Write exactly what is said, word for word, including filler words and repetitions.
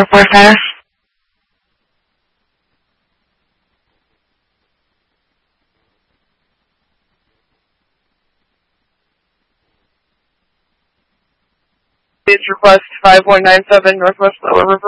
Report status. Please request five one nine seven Northwest Lower River.